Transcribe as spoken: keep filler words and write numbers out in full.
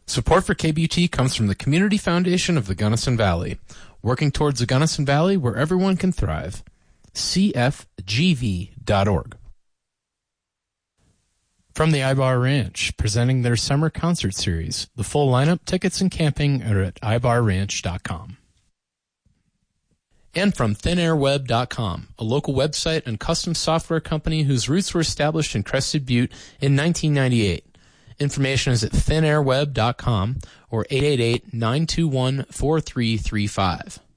Support for K B U T comes from the Community Foundation of the Gunnison Valley, working towards a Gunnison Valley where everyone can thrive. C F G V dot org. From the Ibar Ranch, presenting their summer concert series. The full lineup, tickets, and camping are at ibar ranch dot com. And from thin air web dot com, a local website and custom software company whose roots were established in Crested Butte in nineteen ninety-eight. Information is at thin air web dot com or eight eight eight, nine two one, four three three five.